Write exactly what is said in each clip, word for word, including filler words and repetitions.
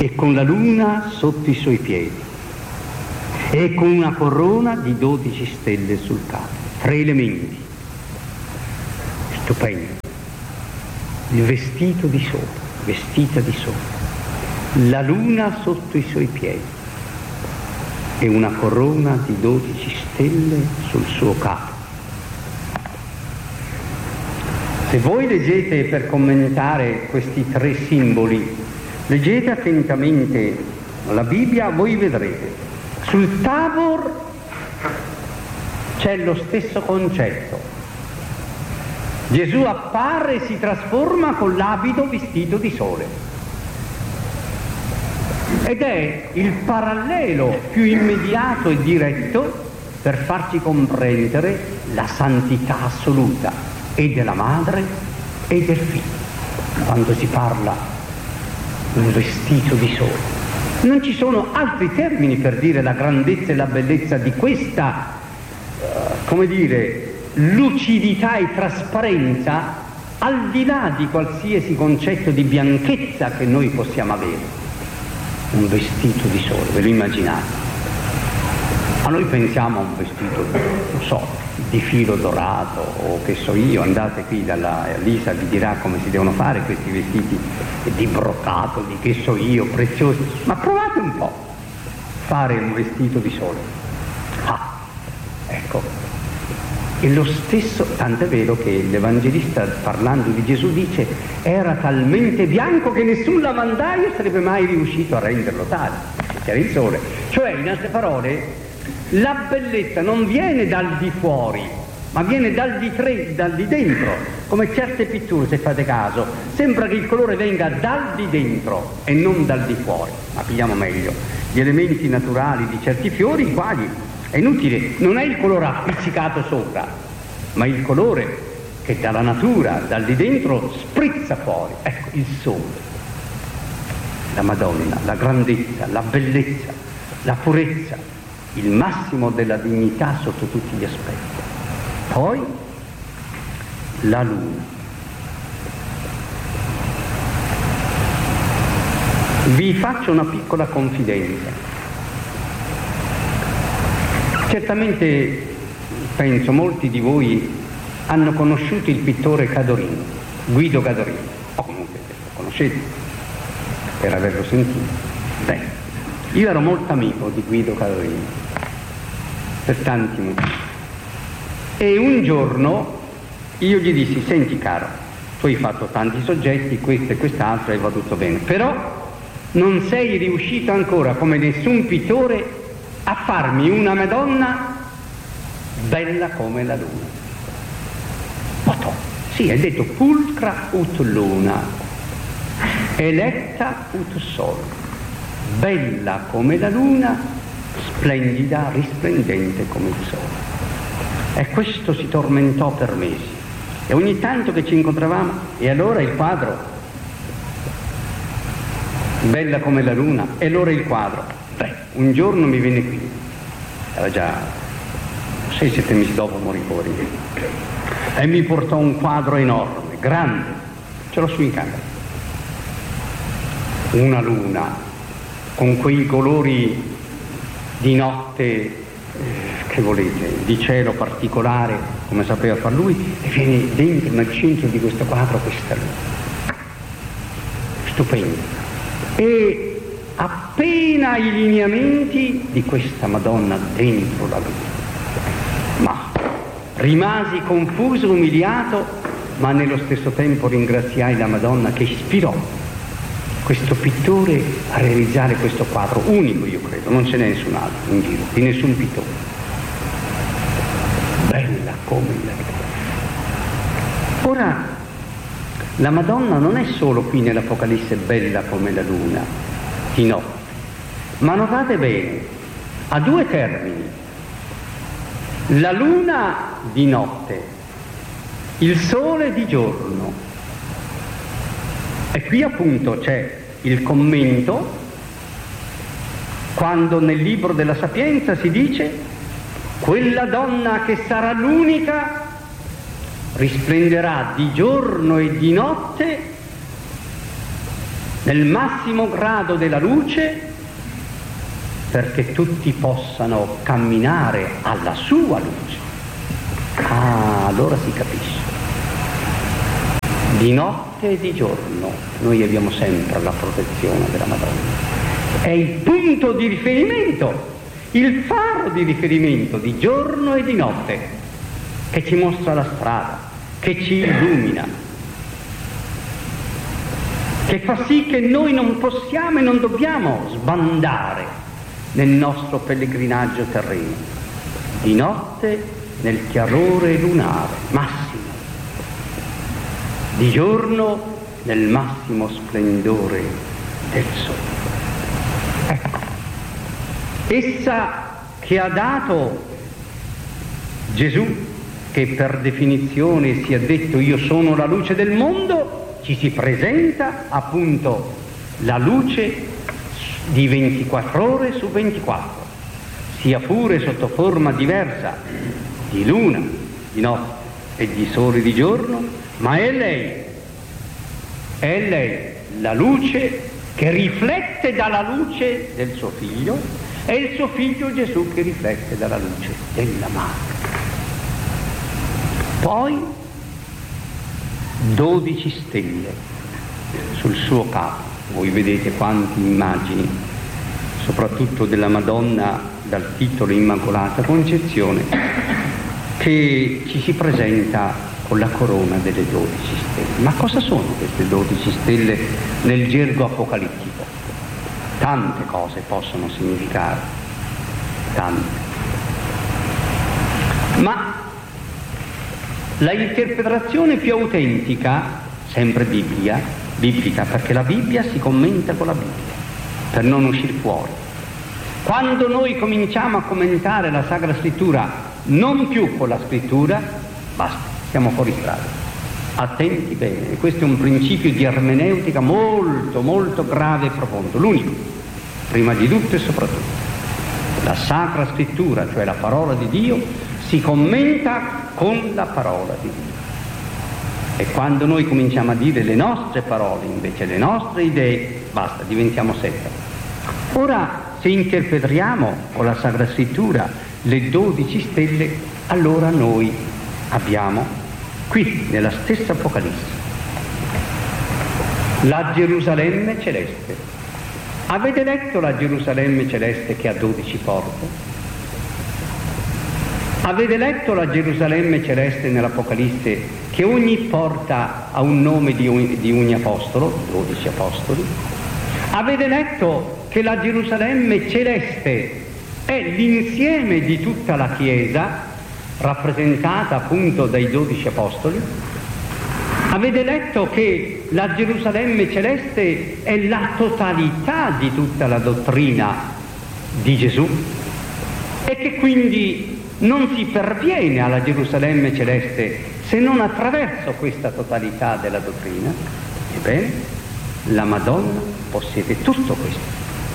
e con la luna sotto i suoi piedi e con una corona di dodici stelle sul capo. Tre elementi. Stupendo. Il vestito di sole, vestita di sole, la luna sotto i suoi piedi e una corona di dodici stelle sul suo capo. Se voi leggete per commentare questi tre simboli, leggete attentamente la Bibbia, voi vedrete. Sul Tabor c'è lo stesso concetto. Gesù appare e si trasforma con l'abito vestito di sole. Ed è il parallelo più immediato e diretto per farci comprendere la santità assoluta e della madre e del figlio, quando si parla un vestito di sole. Non ci sono altri termini per dire la grandezza e la bellezza di questa, uh, come dire, lucidità e trasparenza, al di là di qualsiasi concetto di bianchezza che noi possiamo avere. Un vestito di sole, ve lo immaginate? A noi pensiamo a un vestito, non so, di filo dorato o che so io, andate qui dalla Lisa, vi dirà come si devono fare questi vestiti di brocato, di che so io, preziosi, ma provate un po' a fare un vestito di sole. Ah, ecco, e lo stesso, tant'è vero che l'Evangelista, parlando di Gesù, dice era talmente bianco che nessun lavandaio sarebbe mai riuscito a renderlo tale, c'era il sole. Cioè, in altre parole, la bellezza non viene dal di fuori, ma viene dal di, tre, dal di dentro, come certe pitture, se fate caso, sembra che il colore venga dal di dentro e non dal di fuori. Ma pigliamo meglio, gli elementi naturali di certi fiori, i quali, è inutile, non è il colore appiccicato sopra, ma il colore che dalla natura, dal di dentro, sprizza fuori. Ecco, il sole, la Madonna, la grandezza, la bellezza, la purezza, il massimo della dignità sotto tutti gli aspetti. Poi la luna. Vi faccio una piccola confidenza. Certamente, penso, molti di voi hanno conosciuto il pittore Cadorino, Guido Cadorino, o comunque lo conoscete per averlo sentito. Beh, io ero molto amico di Guido Cadorino per tanti motivi, e un giorno io gli dissi: senti caro, tu hai fatto tanti soggetti, questo e quest'altro, e va tutto bene, però non sei riuscito ancora come nessun pittore a farmi una Madonna bella come la luna. Potò, sì, hai detto pulcra ut luna, electa ut sol, bella come la luna, splendida, risplendente come il sole. E questo si tormentò per mesi, e ogni tanto che ci incontravamo, e allora il quadro, bella come la luna, e allora il quadro. Beh, un giorno mi venne qui, era già sei sette mesi dopo morì poverino, e mi portò un quadro enorme, grande, ce l'ho su in camera, una luna con quei colori di notte, eh, che volete, di cielo particolare, come sapeva far lui, e viene dentro nel centro di questo quadro questa luna. Stupendo. E appena i lineamenti di questa Madonna dentro la luna. Ma rimasi confuso, umiliato, ma nello stesso tempo ringraziai la Madonna che ispirò questo pittore a realizzare questo quadro unico, io credo, non ce n'è nessun altro in giro, di nessun pittore. Bella come la luna. Ora, la Madonna non è solo qui nell'Apocalisse bella come la luna, di notte, ma notate bene, ha due termini: la luna di notte, il sole di giorno. E qui appunto c'è il commento, quando nel libro della Sapienza si dice: quella donna che sarà l'unica risplenderà di giorno e di notte nel massimo grado della luce, perché tutti possano camminare alla sua luce. Ah, allora si capisce. Di notte e di giorno noi abbiamo sempre la protezione della Madonna. È il punto di riferimento, il faro di riferimento di giorno e di notte, che ci mostra la strada, che ci illumina, che fa sì che noi non possiamo e non dobbiamo sbandare nel nostro pellegrinaggio terreno, di notte nel chiarore lunare massimo, di giorno nel massimo splendore del sole. Ecco, essa che ha dato Gesù, che per definizione si è detto io sono la luce del mondo, ci si presenta appunto la luce di ventiquattro ore su ventiquattro, sia pure sotto forma diversa, di luna di notte e di sole di giorno, ma è lei, è lei la luce che riflette dalla luce del suo figlio, e il suo figlio Gesù che riflette dalla luce della madre. Poi dodici stelle sul suo capo. Voi vedete quante immagini, soprattutto della Madonna dal titolo Immacolata Concezione, che ci si presenta con la corona delle dodici stelle. Ma cosa sono queste dodici stelle nel gergo apocalittico? Tante cose possono significare, tante. Ma la interpretazione più autentica, sempre Bibbia, biblica, perché la Bibbia si commenta con la Bibbia, per non uscire fuori. Quando noi cominciamo a commentare la Sacra Scrittura non più con la Scrittura, basta, siamo fuori strada. Attenti bene, questo è un principio di ermeneutica molto, molto grave e profondo, l'unico, prima di tutto e soprattutto. La Sacra Scrittura, cioè la parola di Dio, si commenta con la parola di Dio. E quando noi cominciamo a dire le nostre parole, invece le nostre idee, basta, diventiamo setta. Ora, se interpretiamo con la Sacra Scrittura le dodici stelle, allora noi abbiamo qui, nella stessa Apocalisse, la Gerusalemme celeste. Avete letto la Gerusalemme celeste che ha dodici porte? Avete letto la Gerusalemme celeste nell'Apocalisse che ogni porta ha un nome di, un, di ogni apostolo, dodici apostoli? Avete letto che la Gerusalemme celeste è l'insieme di tutta la Chiesa, rappresentata appunto dai dodici apostoli? Avete letto che la Gerusalemme celeste è la totalità di tutta la dottrina di Gesù? E che quindi non si perviene alla Gerusalemme celeste se non attraverso questa totalità della dottrina? Ebbene, la Madonna possiede tutto questo.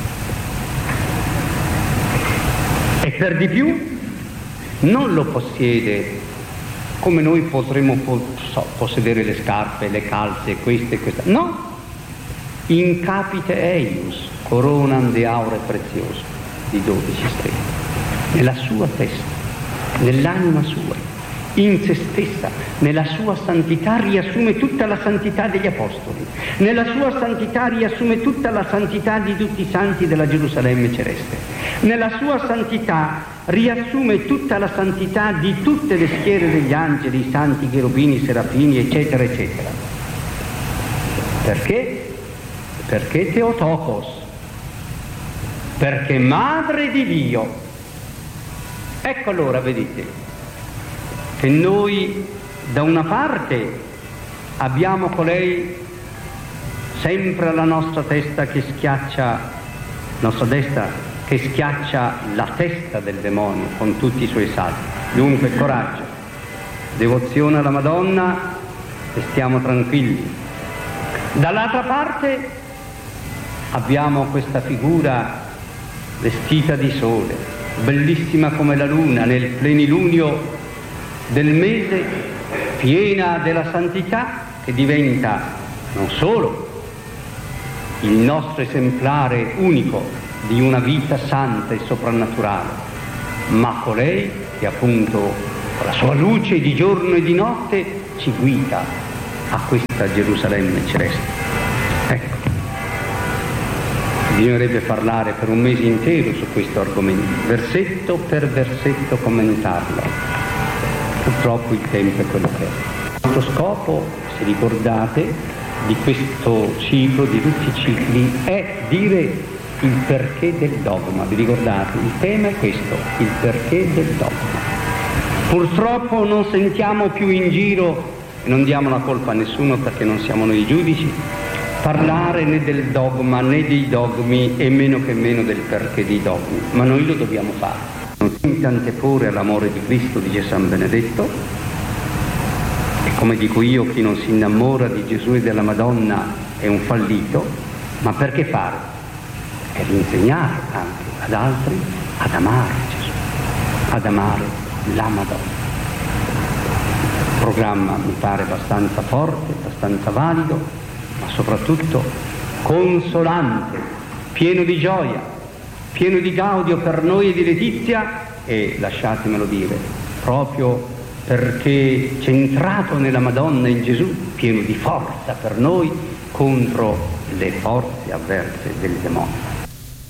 E per di più non lo possiede come noi potremmo possedere le scarpe, le calze, queste e queste. No! In capite eius, coronam de aure prezioso, di dodici stelle, nella sua testa, nell'anima sua, in se stessa, nella sua santità riassume tutta la santità degli apostoli, nella sua santità riassume tutta la santità di tutti i santi della Gerusalemme celeste, nella sua santità riassume tutta la santità di tutte le schiere degli angeli, i santi, cherubini, serafini, eccetera, eccetera. Perché? Perché Theotokos, perché madre di Dio. Ecco allora, vedete, che noi da una parte abbiamo colei sempre alla nostra testa che schiaccia, nostra destra che schiaccia la testa del demonio con tutti i suoi salti. Dunque coraggio, devozione alla Madonna e stiamo tranquilli. Dall'altra parte abbiamo questa figura vestita di sole, bellissima come la luna nel plenilunio del mese, piena della santità, che diventa non solo il nostro esemplare unico di una vita santa e soprannaturale, ma colei che appunto con la sua luce di giorno e di notte ci guida a questa Gerusalemme celeste. Ecco, bisognerebbe parlare per un mese intero su questo argomento, versetto per versetto commentarlo. Purtroppo il tempo è quello che è. Il nostro scopo, se ricordate, di questo ciclo, di tutti i cicli, è dire il perché del dogma. Vi ricordate? Il tema è questo, il perché del dogma. Purtroppo non sentiamo più in giro, e non diamo la colpa a nessuno perché non siamo noi i giudici, parlare né del dogma né dei dogmi e meno che meno del perché dei dogmi, ma noi lo dobbiamo fare. Non si anteporre all'amore di Cristo, dice San Benedetto, e come dico io, chi non si innamora di Gesù e della Madonna è un fallito, ma perché fare? Per insegnare anche ad altri ad amare Gesù, ad amare la Madonna. Programma mi pare abbastanza forte, abbastanza valido, ma soprattutto consolante, pieno di gioia, pieno di gaudio per noi e di letizia, e lasciatemelo dire, proprio perché centrato nella Madonna e in Gesù, pieno di forza per noi contro le forze avverse del demonio.